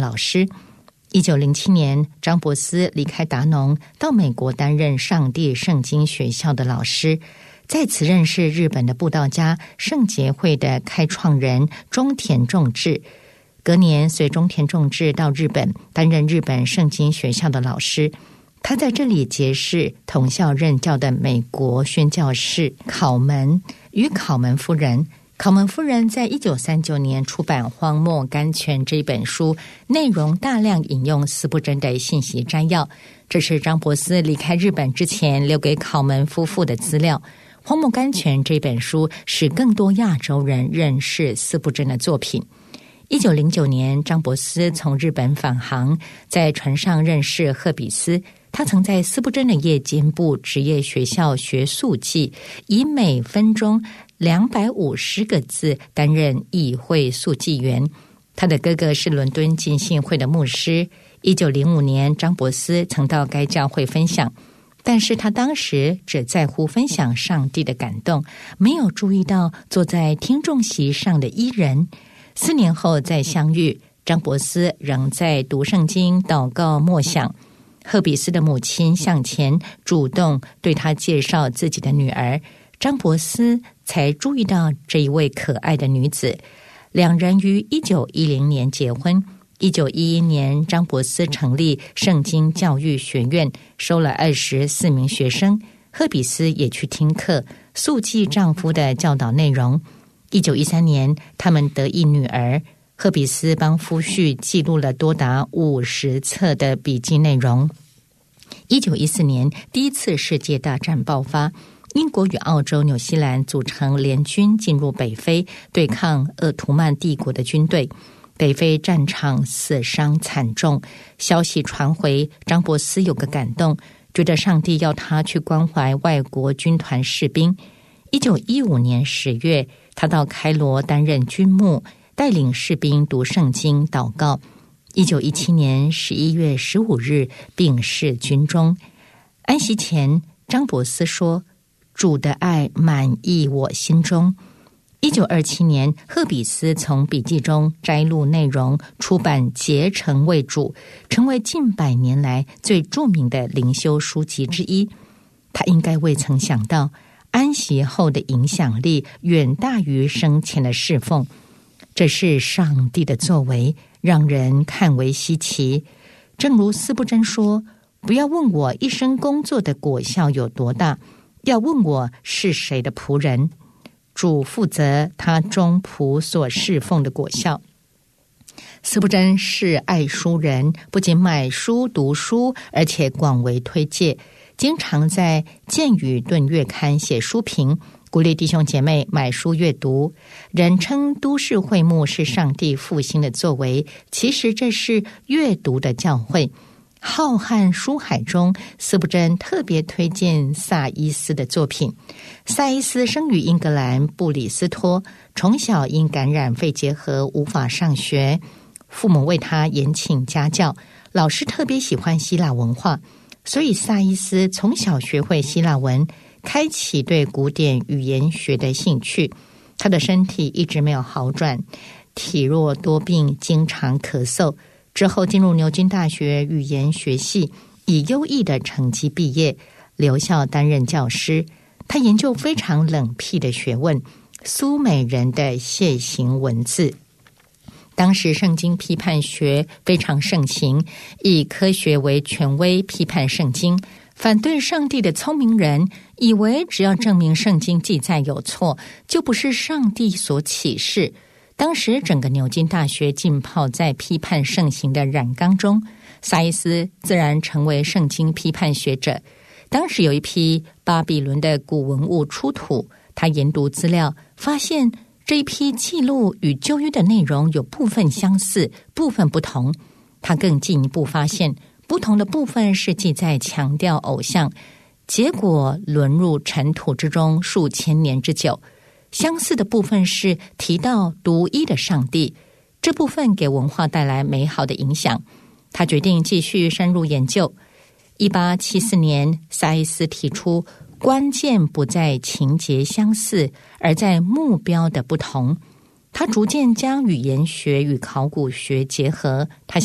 老师。1907年，张伯斯离开达农，到美国担任上帝圣经学校的老师，在此认识日本的布道家圣洁会的开创人中田重治。隔年随中田重治到日本，担任日本圣经学校的老师。他在这里结识同校任教的美国宣教士考门与考门夫人。考门夫人在1939年出版《荒漠甘泉》这本书，内容大量引用司布真的信息摘要，这是张伯斯离开日本之前留给考门夫妇的资料。《荒漠甘泉》这本书使更多亚洲人认识司布真的作品。1909年，张伯斯从日本返航，在船上认识赫比斯。他曾在司布真的夜间部职业学校学速记，以每分钟250个字担任议会速记员。他的哥哥是伦敦浸信会的牧师。1905年，张伯斯曾到该教会分享，但是他当时只在乎分享上帝的感动，没有注意到坐在听众席上的伊人。4年后再相遇，张伯斯仍在读圣经、祷告、默想。赫比斯的母亲向前主动对他介绍自己的女儿，张伯斯才注意到这一位可爱的女子。两人于1910年结婚。1911年，张伯斯成立圣经教育学院，收了24名学生。赫比斯也去听课，速记丈夫的教导内容。1913年，他们得一女儿。赫比斯帮夫婿记录了多达50册的笔记内容。1914年，第一次世界大战爆发，英国与澳洲、纽西兰组成联军进入北非，对抗鄂图曼帝国的军队。北非战场死伤惨重，消息传回，张伯斯有个感动，觉得上帝要他去关怀外国军团士兵。1915年10月，他到开罗担任军牧，带领士兵读圣经、祷告。1917年11月15日病逝军中。安息前，张伯斯说：“主的爱满溢我心中。”1927年，赫比斯从笔记中摘录内容，出版《竭诚为主》，成为近100年来最著名的灵修书籍之一。他应该未曾想到，安息后的影响力远大于生前的侍奉。这是上帝的作为，让人看为稀奇。正如司布真说：“不要问我一生工作的果效有多大，要问我是谁的仆人。主负责他中仆所侍奉的果效。”司布真是爱书人，不仅买书读书，而且广为推介，经常在《剑与盾》月刊写书评，鼓励弟兄姐妹买书阅读。人称都市会幕是上帝复兴的作为，其实这是阅读的教会。浩瀚书海中，司布真特别推荐萨伊斯的作品。萨伊斯生于英格兰布里斯托，从小因感染肺结核无法上学，父母为他延请家教，老师特别喜欢希腊文化，所以萨伊斯从小学会希腊文，开启对古典语言学的兴趣。他的身体一直没有好转，体弱多病，经常咳嗽。之后进入牛津大学语言学系，以优异的成绩毕业，留校担任教师。他研究非常冷僻的学问，苏美人的楔形文字。当时圣经批判学非常盛行，以科学为权威批判圣经。反对上帝的聪明人以为只要证明圣经记载有错，就不是上帝所启示。当时整个牛津大学浸泡在批判盛行的染缸中，萨伊斯自然成为圣经批判学者。当时有一批巴比伦的古文物出土，他研读资料，发现这一批记录与旧约的内容有部分相似，部分不同。他更进一步发现，不同的部分是记载强调偶像，结果沦入尘土之中数千年之久。相似的部分是提到独一的上帝，这部分给文化带来美好的影响。他决定继续深入研究。1874年，萨伊斯提出，关键不在情节相似，而在目标的不同。他逐渐将语言学与考古学结合，他